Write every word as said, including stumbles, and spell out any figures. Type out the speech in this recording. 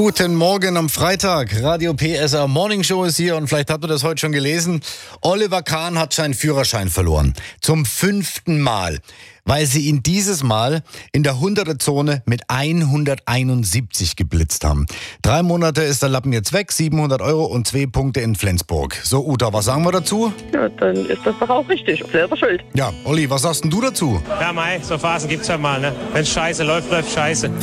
Guten Morgen am Freitag. Radio P S R Morning Show ist hier und vielleicht habt ihr das heute schon gelesen. Oliver Kahn hat seinen Führerschein verloren. Zum fünften Mal. Weil sie ihn dieses Mal in der Hunderter-Zone mit hunderteinundsiebzig geblitzt haben. Drei Monate ist der Lappen jetzt weg, siebenhundert Euro und zwei Punkte in Flensburg. So, Uta, was sagen wir dazu? Ja, dann ist das doch auch richtig. Selber schuld. Ja, Olli, was sagst denn du dazu? Ja, mei, so Phasen gibt's ja mal, ne? Wenn's scheiße läuft, läuft scheiße.